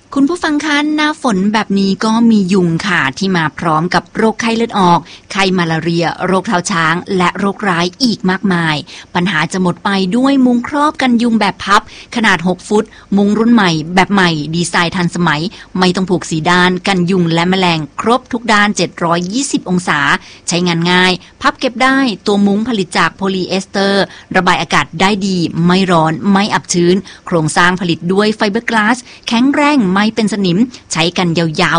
คุณผู้ฟังคะหน้าฝนแบบนี้ก็มียุงค่ะที่มาพร้อมกับโรคไข้เลือดออกไข้มาลาเรียโรคเท้าช้างและโรคร้ายอีกมากมายปัญหาจะหมดไปด้วยมุ้งครอบกันยุงแบบพับขนาด6ฟุตมุ้งรุ่นใหม่แบบใหม่ดีไซน์ทันสมัยไม่ต้องผูกสีด้านกันยุงและแมลงครบทุกด้าน720องศาใช้งานง่ายพับเก็บได้ตัวมุ้งผลิตจากโพลีเอสเตอร์ระบายอากาศได้ดีไม่ร้อนไม่อับชื้นโครงสร้างผลิตด้วยไฟเบอร์กลาสแข็งแรงไม่เป็นสนิมใช้กันยาว